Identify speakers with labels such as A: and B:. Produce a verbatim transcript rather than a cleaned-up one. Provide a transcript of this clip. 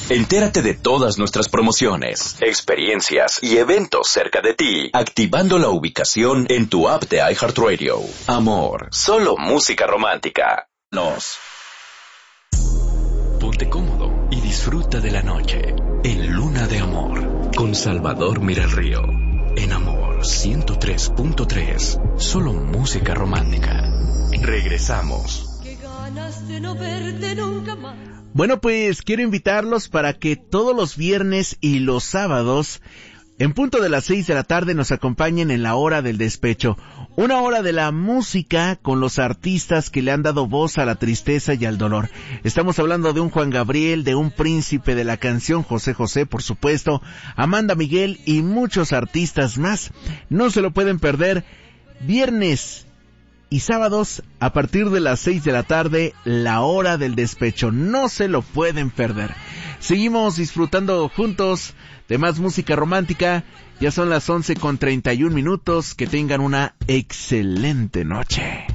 A: Entérate de todas nuestras promociones, experiencias y eventos cerca de ti, activando la ubicación en tu app de iHeartRadio. Amor, solo música romántica. Nos. Ponte cómodo y disfruta de la noche en Luna de Amor con Salvador Miralrío. En Amor ciento tres punto tres, solo música romántica. Regresamos.
B: Qué ganas de no verte nunca más.
C: Bueno, pues quiero invitarlos para que todos los viernes y los sábados, en punto de las seis de la tarde, nos acompañen en la hora del despecho. Una hora de la música con los artistas que le han dado voz a la tristeza y al dolor. Estamos hablando de un Juan Gabriel, de un príncipe de la canción, José José, por supuesto, Amanda Miguel y muchos artistas más. No se lo pueden perder. Viernes y sábados, a partir de las seis de la tarde, la hora del despecho. No se lo pueden perder. Seguimos disfrutando juntos de más música romántica. Ya son las once con treinta y un minutos. Que tengan una excelente noche.